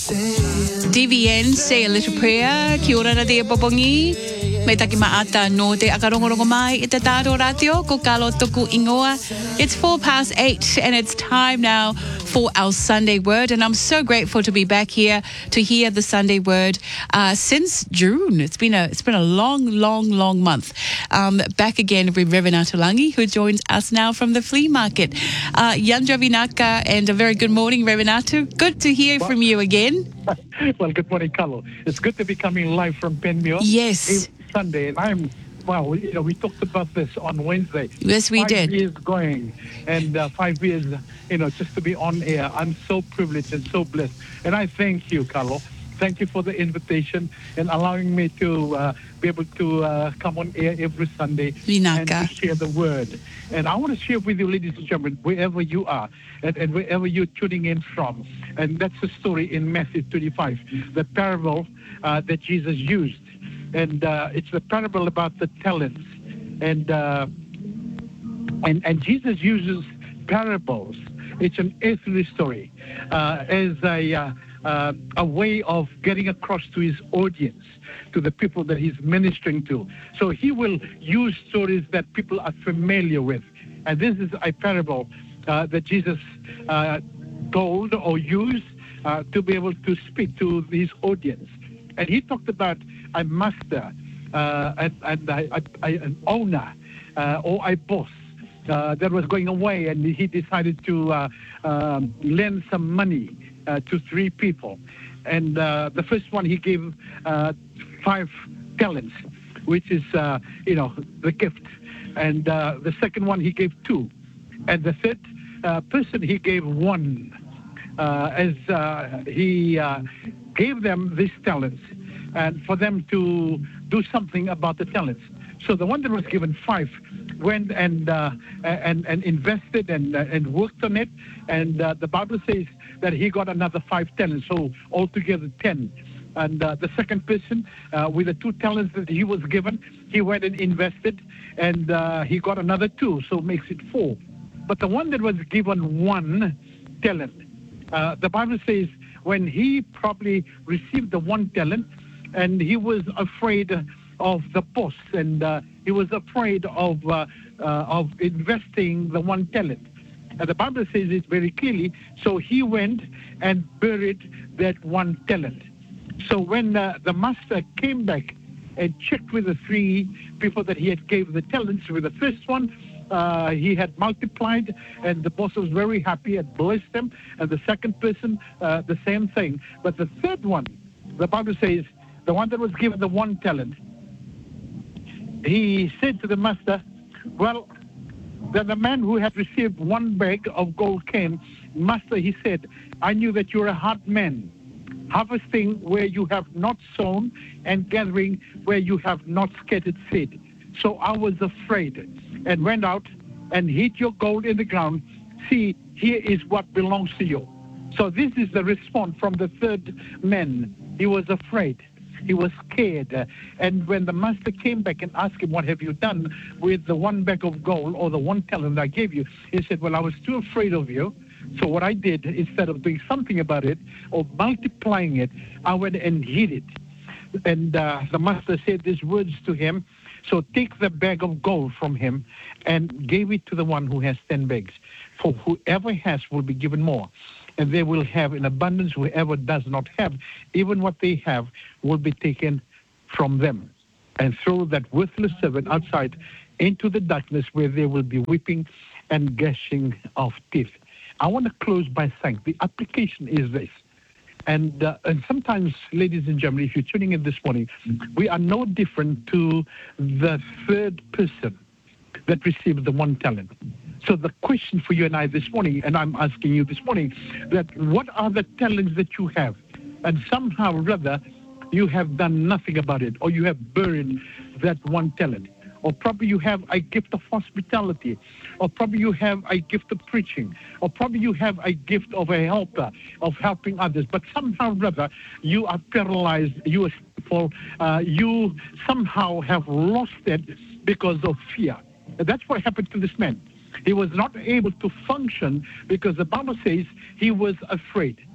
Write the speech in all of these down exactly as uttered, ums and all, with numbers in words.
D V N, say a little prayer. Kia ora na te popongi. Me taki maata no te akarongorongo mai i te tāro ratio ko kalo tuku ingoa. It's four past eight and it's time now for our Sunday Word, and I'm so grateful to be back here to hear the Sunday Word uh, since June. It's been a it's been a long, long, long month. Um, back again with Reverend Atulangi, who joins us now from the flea market. Uh, Yandra Vinaka, and a very good morning, Reverend Atu. Good to hear well, from you again. Well, good morning, Carlo. It's good to be coming live from Penmure. Yes. Every Sunday, and I'm Well, you know, we talked about this on Wednesday. Yes, we five did. Five years going, and uh, five years, you know, just to be on air. I'm so privileged and so blessed. And I thank you, Carlo. Thank you for the invitation and allowing me to uh, be able to uh, come on air every Sunday Vinaka. and to share the word. And I want to share with you, ladies and gentlemen, wherever you are and, and wherever you're tuning in from. And that's the story in Matthew twenty-five, the parable uh, that Jesus used. And uh, it's the parable about the talents, and uh, and and Jesus uses parables. It's an earthly story uh, as a uh, uh, a way of getting across to his audience, to the people that he's ministering to. So he will use stories that people are familiar with, and this is a parable uh, that Jesus uh, told or used uh, to be able to speak to his audience. And he talked about a master uh, and, and a, a, a, an owner uh, or a boss uh, that was going away, and he decided to uh, um, lend some money uh, to three people. And uh, the first one, he gave uh, five talents, which is, uh, you know, the gift. And uh, the second one, he gave two. And the third uh, person, he gave one. Uh, as uh, he uh, gave them these talents and for them to do something about the talents. So the one that was given five went and uh, and, and invested and uh, and worked on it. And uh, the Bible says that he got another five talents, so altogether ten. And uh, the second person, uh, with the two talents that he was given, he went and invested, and uh, he got another two, so it makes it four. But the one that was given one talent, Uh, the Bible says when he probably received the one talent, and he was afraid of the boss, and uh, he was afraid of uh, uh, of investing the one talent. And the Bible says it very clearly. So he went and buried that one talent. So when uh, the master came back and checked with the three people that he had gave the talents, with the first one, Uh, he had multiplied, and the boss was very happy and blessed him. And the second person, uh, the same thing. But the third one, the Bible says, the one that was given the one talent, he said to the master, well, then the man who had received one bag of gold came. Master, he said, I knew that you're a hard man, harvesting where you have not sown and gathering where you have not scattered seed. So I was afraid and went out and hid your gold in the ground. See, here is what belongs to you. So this is the response from the third man. He was afraid. He was scared. And when the master came back and asked him, what have you done with the one bag of gold or the one talent I gave you? He said, well, I was too afraid of you. So what I did, instead of doing something about it or multiplying it, I went and hid it. And uh, the master said these words to him. So take the bag of gold from him and gave it to the one who has ten bags. For whoever has will be given more, and they will have in abundance. Whoever does not have, even what they have will be taken from them. And throw that worthless servant outside into the darkness where there will be weeping and gnashing of teeth. I want to close by saying the application is this. And, uh, and sometimes, ladies and gentlemen, if you're tuning in this morning, we are no different to the third person that received the one talent. So the question for you and I this morning, and I'm asking you this morning, that what are the talents that you have? And somehow or other, you have done nothing about it, or you have buried that one talent. Or probably you have a gift of hospitality, or probably you have a gift of preaching, or probably you have a gift of a helper, of helping others. But somehow or other, you are paralyzed, you are sinful, uh, you somehow have lost it because of fear. And that's what happened to this man. He was not able to function because the Bible says he was afraid.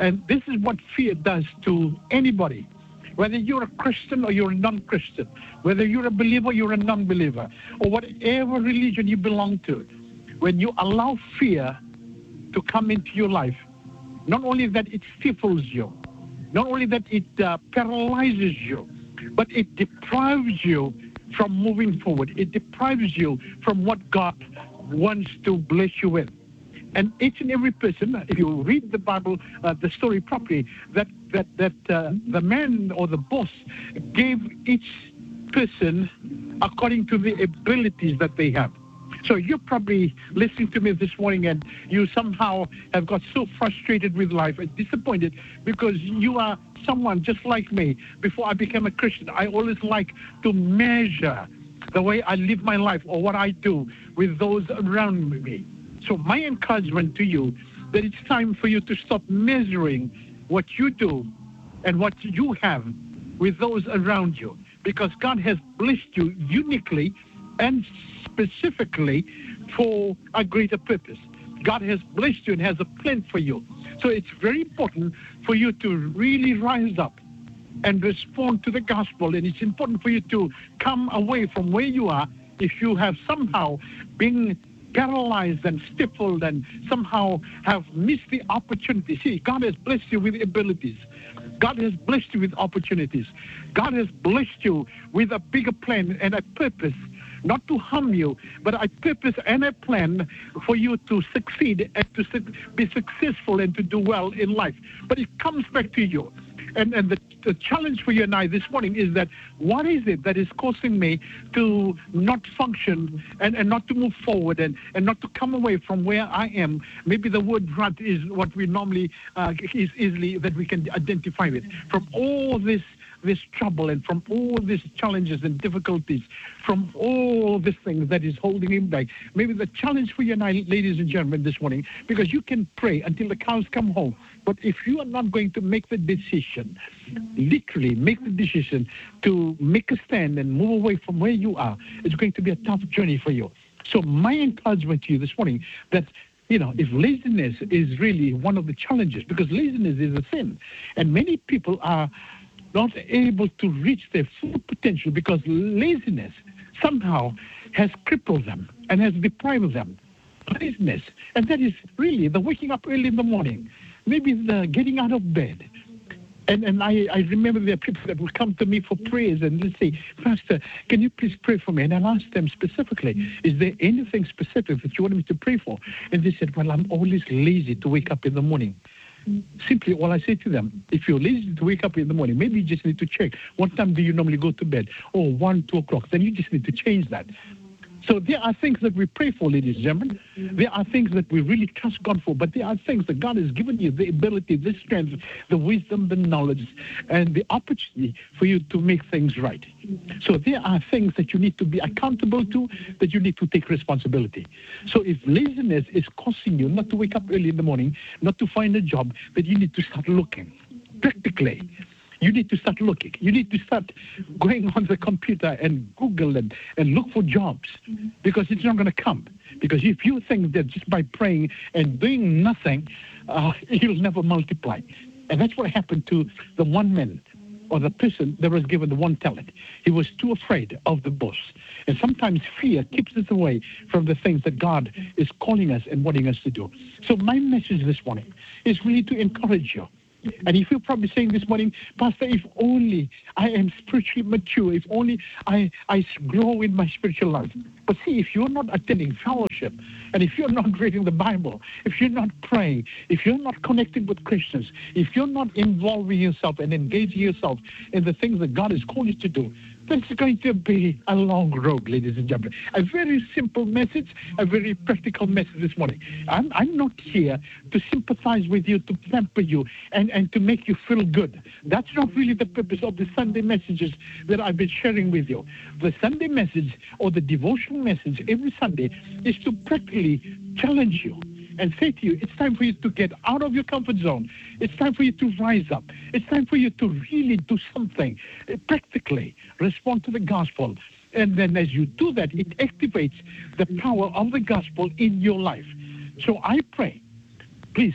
And this is what fear does to anybody. Whether you're a Christian or you're a non-Christian, whether you're a believer or you're a non-believer, or whatever religion you belong to, when you allow fear to come into your life, not only that it stifles you, not only that it uh, paralyzes you, but it deprives you from moving forward. It deprives you from what God wants to bless you with. And each and every person, if you read the Bible, uh, the story properly, that that that uh, the man or the boss gave each person according to the abilities that they have. So you're probably listening to me this morning, and you somehow have got so frustrated with life and disappointed because you are someone just like me. Before I became a Christian, I always like to measure the way I live my life or what I do with those around me. So my encouragement to you, that it's time for you to stop measuring what you do and what you have with those around you, because God has blessed you uniquely and specifically for a greater purpose. God has blessed you and has a plan for you. So it's very important for you to really rise up and respond to the gospel, and it's important for you to come away from where you are if you have somehow been paralyzed and stifled and somehow have missed the opportunity. See, God has blessed you with abilities. God has blessed you with opportunities. God has blessed you with a bigger plan and a purpose, not to harm you, but a purpose and a plan for you to succeed and to su- be successful and to do well in life. But it comes back to you. And, and the, the challenge for you and I this morning is that what is it that is causing me to not function and, and not to move forward and, and not to come away from where I am? Maybe the word rut is what we normally uh, is easily that we can identify with. From all this this trouble and from all these challenges and difficulties, from all these things that is holding him back. Maybe the challenge for you and I, ladies and gentlemen, this morning, because you can pray until the cows come home, but if you are not going to make the decision, literally make the decision to make a stand and move away from where you are, it's going to be a tough journey for you. So my encouragement to you this morning, that you know, if laziness is really one of the challenges, because laziness is a sin, and many people are not able to reach their full potential because laziness somehow has crippled them and has deprived them. Laziness, and that is really the waking up early in the morning, maybe the getting out of bed. And and I, I remember there are people that will come to me for prayers and they'll say, Pastor, can you please pray for me? And I'll ask them specifically, is there anything specific that you want me to pray for? And they said, well, I'm always lazy to wake up in the morning. Simply, all I say to them, if you're lazy to wake up in the morning, maybe you just need to check, what time do you normally go to bed? Oh, one, two o'clock. Then you just need to change that. So there are things that we pray for, ladies and gentlemen. There are things that we really trust God for, but there are things that God has given you, the ability, the strength, the wisdom, the knowledge, and the opportunity for you to make things right. So there are things that you need to be accountable to, that you need to take responsibility. So if laziness is causing you not to wake up early in the morning, not to find a job, then you need to start looking practically. You need to start looking. You need to start going on the computer and Google and, and look for jobs, because it's not going to come. Because if you think that just by praying and doing nothing, uh, you'll never multiply. And that's what happened to the one man or the person that was given the one talent. He was too afraid of the boss. And sometimes fear keeps us away from the things that God is calling us and wanting us to do. So my message this morning is really to encourage you. And if you're probably saying this morning, Pastor, if only I am spiritually mature, if only I, I grow in my spiritual life. But see, if you're not attending fellowship, and if you're not reading the Bible, if you're not praying, if you're not connecting with Christians, if you're not involving yourself and engaging yourself in the things that God has called you to do, then it's going to be a long road, ladies and gentlemen. A very simple message, a very practical message this morning. I'm, I'm not here to sympathize with you, to pamper you, and, and to make you feel good. That's not really the purpose of the Sunday messages that I've been sharing with you. The Sunday message or the devotional message every Sunday is to practically challenge you and say to you, it's time for you to get out of your comfort zone. It's time for you to rise up. It's time for you to really do something, practically respond to the gospel. And then as you do that, it activates the power of the gospel in your life. So I pray, please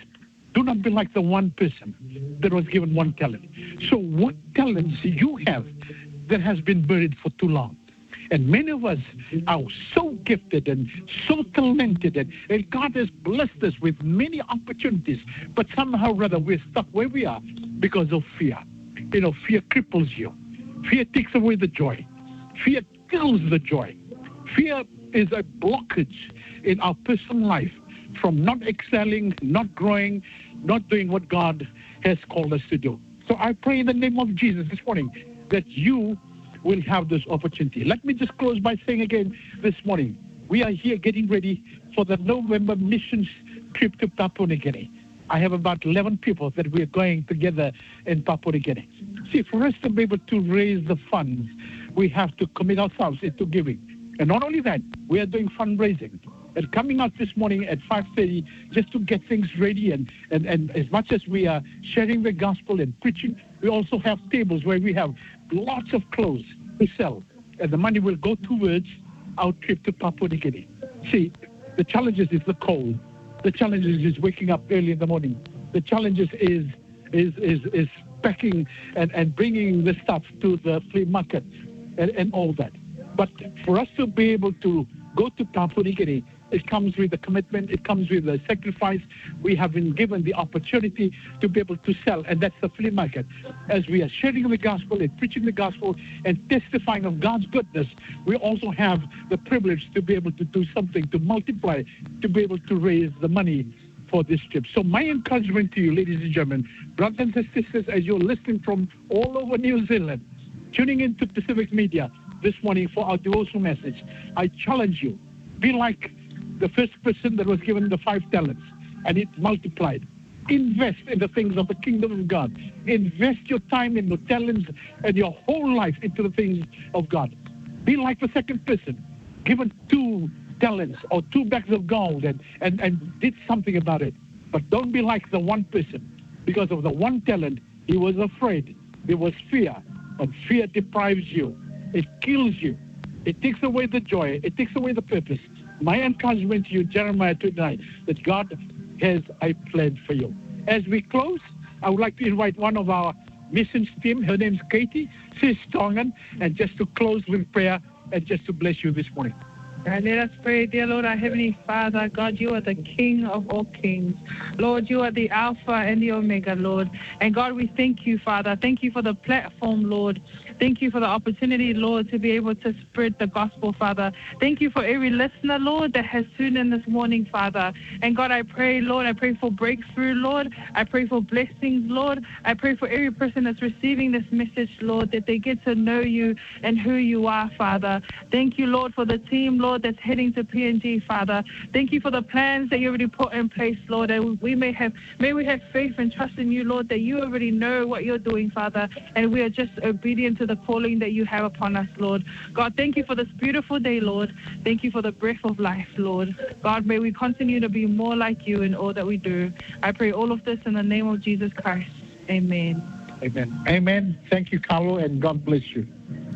Do not be like the one person that was given one talent. So what talents you have that has been buried for too long? And many of us are so gifted and so talented, and, and God has blessed us with many opportunities, but somehow or rather we're stuck where we are because of fear. You know, fear cripples you. Fear takes away the joy. Fear kills the joy. Fear is a blockage in our personal life from not excelling, not growing, not doing what God has called us to do. So I pray in the name of Jesus this morning that you will have this opportunity. Let me just close by saying again this morning, we are here getting ready for the November missions trip to Papua New Guinea. I have about eleven people that we are going together in Papua New Guinea. See, for us to be able to raise the funds, we have to commit ourselves into giving. And not only that, we are doing fundraising. And coming out this morning at five thirty just to get things ready. And, and, and as much as we are sharing the gospel and preaching, we also have tables where we have lots of clothes to sell. And the money will go towards our trip to Papua New Guinea. See, the challenges is the cold. The challenges is waking up early in the morning. The challenges is is is, is packing and, and bringing the stuff to the flea market and, and all that. But for us to be able to go to Papua New Guinea, it comes with a commitment, it comes with a sacrifice. We have been given the opportunity to be able to sell, and that's the flea market. As we are sharing the gospel and preaching the gospel and testifying of God's goodness, we also have the privilege to be able to do something, to multiply, to be able to raise the money for this trip. So my encouragement to you, ladies and gentlemen, brothers and sisters, as you're listening from all over New Zealand, tuning into Pacific Media this morning for our devotional message, I challenge you, be like the first person that was given the five talents and it multiplied. Invest in the things of the kingdom of God. Invest your time and your talents and your whole life into the things of God. Be like the second person, given two talents or two bags of gold and, and, and did something about it. But don't be like the one person. Because of the one talent, he was afraid. There was fear. And fear deprives you. It kills you. It takes away the joy. It takes away the purpose. My encouragement to you, Jeremiah twenty-nine, that God has a plan for you. As we close, I would like to invite one of our missions team. Her name's Katie. She's Tongan. And just to close with prayer and just to bless you this morning. And let us pray, dear Lord, our Heavenly Father. God, you are the King of all kings. Lord, you are the Alpha and the Omega, Lord. And God, we thank you, Father. Thank you for the platform, Lord. Thank you for the opportunity, Lord, to be able to spread the gospel, Father. Thank you for every listener, Lord, that has tuned in this morning, Father. And God, I pray, Lord, I pray for breakthrough, Lord. I pray for blessings, Lord. I pray for every person that's receiving this message, Lord, that they get to know you and who you are, Father. Thank you, Lord, for the team, Lord, that's heading to P N G, Father. Thank you for the plans that you already put in place, Lord. And we may have, may we have faith and trust in you, Lord, that you already know what you're doing, Father. And we are just obedient to the calling that you have upon us, Lord. God, thank you for this beautiful day, Lord. Thank you for the breath of life, Lord. God, may we continue to be more like you in all that we do. I pray all of this in the name of Jesus Christ. Amen. Amen. Amen. Thank you, Carlo, and God bless you.